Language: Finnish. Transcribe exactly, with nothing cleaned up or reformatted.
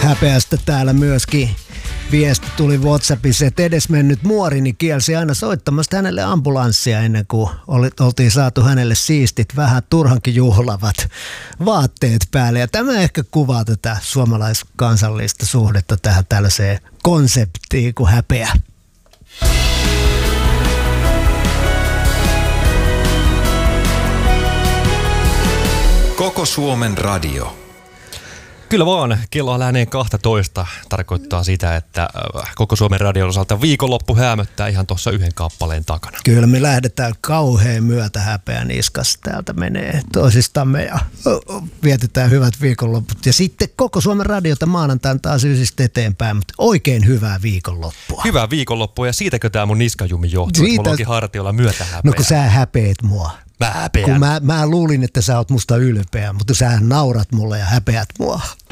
häpeästä täällä myöskin. Viesti tuli WhatsAppissa, että edesmennyt muorini kielsi aina soittamasta hänelle ambulanssia ennen kuin oli, oltiin saatu hänelle siistit, vähän turhankin juhlavat vaatteet päälle. Ja tämä ehkä kuvaa tätä suomalaiskansallista suhdetta tähän tällaiseen konseptiin kuin häpeä. Koko Suomen radio. Kyllä vaan, kello lähenee kaksitoista tarkoittaa sitä, että Koko Suomen radion osalta viikonloppu häämöttää ihan tuossa yhden kappaleen takana. Kyllä me lähdetään kauhean myötä häpeän iskas. Täältä menee toisistamme ja vietetään hyvät viikonlopput. Ja sitten Koko Suomen radiota maanantain taas ysistä eteenpäin, mutta oikein hyvää viikonloppua. Hyvää viikonloppua ja siitäkö tämä mun niskajumi johtuu, Siitä... että mulla onkin hartiolla myötä häpeää. No kun sä häpeät mua. Mä häpeän. Kun mä, mä luulin, että sä oot musta ylpeä, mutta sä naurat mulle ja häpeät mua.